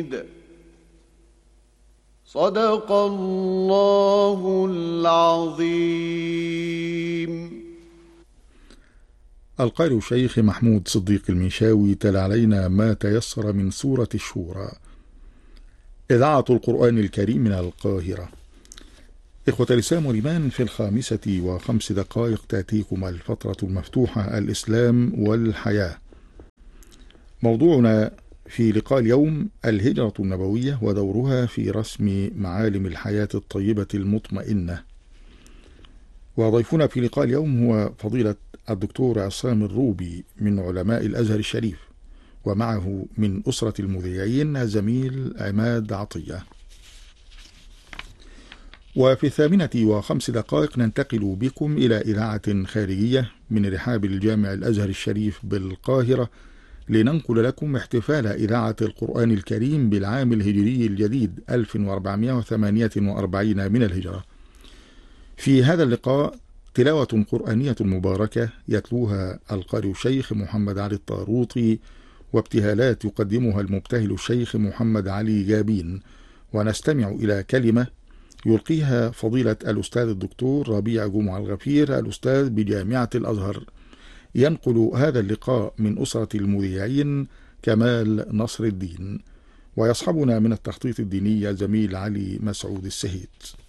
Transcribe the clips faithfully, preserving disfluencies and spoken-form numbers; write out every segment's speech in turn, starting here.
صدق الله العظيم. القارئ الشيخ محمود صديق المنشاوي تلا علينا ما تيسر من سورة الشورى. إذاعة القرآن الكريم من القاهرة. إخوة الإسلام والإيمان، في الخامسة وخمس دقائق تأتيكم الفترة المفتوحة الإسلام والحياة. موضوعنا في لقاء اليوم الهجرة النبوية ودورها في رسم معالم الحياة الطيبة المطمئنة. وضيفنا في لقاء اليوم هو فضيلة الدكتور عصام الروبي من علماء الأزهر الشريف، ومعه من أسرة المذيعين الزميل عماد عطية. وفي الثامنة وخمس دقائق ننتقل بكم إلى إذاعة خارجية من رحاب الجامع الأزهر الشريف بالقاهرة، لننقل لكم احتفال إذاعة القرآن الكريم بالعام الهجري الجديد ألف وأربعمائة وثمانية وأربعين من الهجرة. في هذا اللقاء تلاوة قرآنية مباركة يتلوها القارئ الشيخ محمد علي الطاروطي، وابتهالات يقدمها المبتهل الشيخ محمد علي جابين، ونستمع إلى كلمة يلقيها فضيلة الأستاذ الدكتور ربيع جمعة الغفير الأستاذ بجامعة الأزهر. ينقل هذا اللقاء من أسرة المذيعين كمال نصر الدين، ويصحبنا من التخطيط الديني زميل علي مسعود السهيد.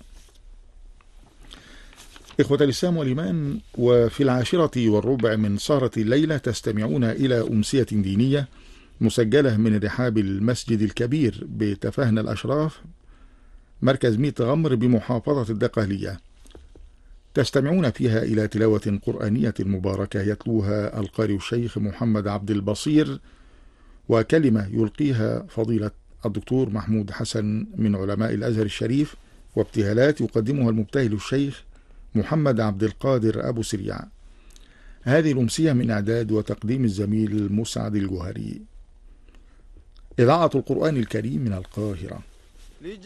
إخوة الإسلام والإيمان، وفي العاشرة والربع من سهرة الليلة تستمعون إلى أمسية دينية مسجلة من رحاب المسجد الكبير بتفاهن الأشراف مركز ميت غمر بمحافظة الدقهلية. تستمعون فيها إلى تلاوة قرآنية مباركة يتلوها القارئ الشيخ محمد عبد البصير، وكلمة يلقيها فضيلة الدكتور محمود حسن من علماء الأزهر الشريف، وابتهالات يقدمها المبتهل الشيخ محمد عبد القادر أبو سريع. هذه الأمسية من إعداد وتقديم الزميل مسعد الجوهري. إذاعة القرآن الكريم من القاهرة.